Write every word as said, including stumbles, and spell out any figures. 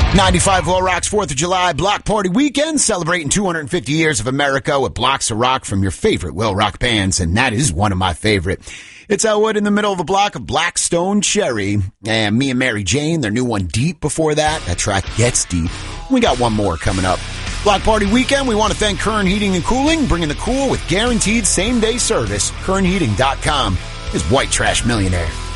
ninety-five Low Rock's fourth of July Block Party Weekend, celebrating two hundred fifty years of America with blocks of rock from your favorite Will Rock bands, and that is one of my favorite. It's Elwood in the middle of a block of Blackstone Cherry, and Me and Mary Jane, their new one Deep before that. That track Gets Deep. We got one more coming up. Block Party Weekend, we want to thank Kern Heating and Cooling, bringing the cool with guaranteed same-day service. Kern Heating dot com is White Trash Millionaire.